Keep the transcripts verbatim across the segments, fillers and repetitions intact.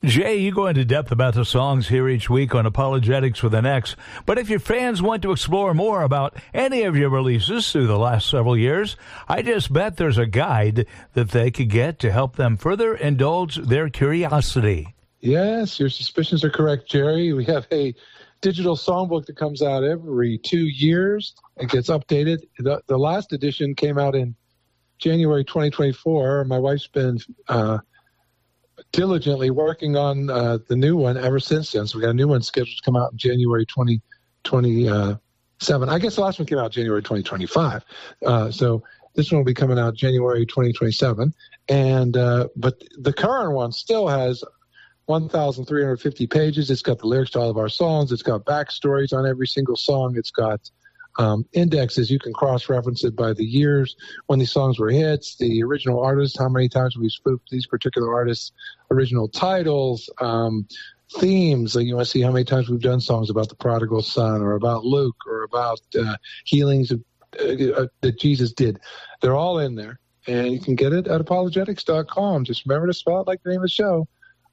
Jay, you go into depth about the songs here each week on Apologetics with an X. But if your fans want to explore more about any of your releases through the last several years, I just bet there's a guide that they could get to help them further indulge their curiosity. Yes, your suspicions are correct, Jerry. We have a digital songbook that comes out every two years. It gets updated. The, the last edition came out in January twenty twenty-four. My wife's been uh, diligently working on uh, the new one ever since then. So we got a new one scheduled to come out in January twenty twenty-seven. I guess the last one came out January twenty twenty-five. Uh, so this one will be coming out January twenty twenty-seven. And uh, but the current one still has one thousand three hundred fifty pages. It's got the lyrics to all of our songs. It's got backstories on every single song. It's got um, indexes. You can cross-reference it by the years when these songs were hits, the original artist, how many times we spoofed these particular artists, original titles, um, themes. Like you want to see how many times we've done songs about the prodigal son or about Luke or about uh, healings of, uh, that Jesus did. They're all in there. And you can get it at apologetics dot com. Just remember to spell it like the name of the show.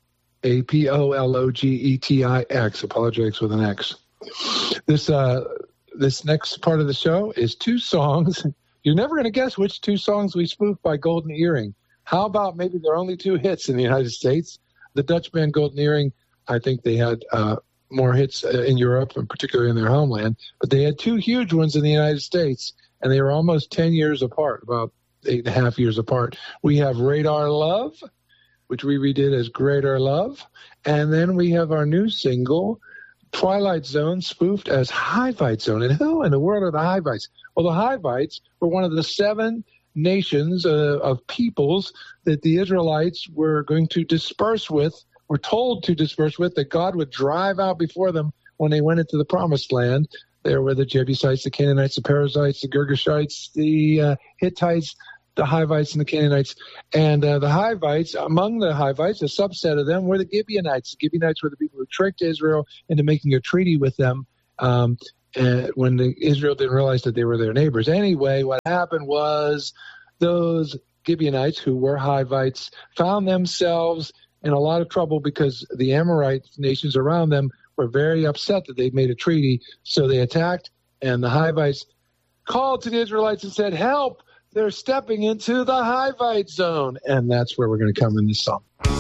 A P O L O G E T I X, Apologetics with an X. This uh, this next part of the show is two songs. You're never going to guess which two songs we spoofed by Golden Earring. How about maybe there are only two hits in the United States? The Dutch band Golden Earring, I think they had uh, more hits in Europe, and particularly in their homeland. But they had two huge ones in the United States, and they were almost ten years apart, about eight and a half years apart. We have Radar Love, which we redid as Greater Love. And then we have our new single, Twilight Zone, spoofed as Hivites Zone. And who in the world are the Hivites? Well, the Hivites were one of the seven nations uh, of peoples that the Israelites were going to disperse with, were told to disperse with, that God would drive out before them when they went into the Promised Land. There were the Jebusites, the Canaanites, the Perizzites, the Girgashites, the uh, Hittites, the Hivites and the Canaanites. And uh, the Hivites, among the Hivites, a subset of them were the Gibeonites. The Gibeonites were the people who tricked Israel into making a treaty with them um, and when the, Israel didn't realize that they were their neighbors. Anyway, what happened was those Gibeonites, who were Hivites, found themselves in a lot of trouble because the Amorite nations around them were very upset that they'd made a treaty. So they attacked, and the Hivites called to the Israelites and said, "Help! They're stepping into the Hivite zone." And that's where we're going to come in this song.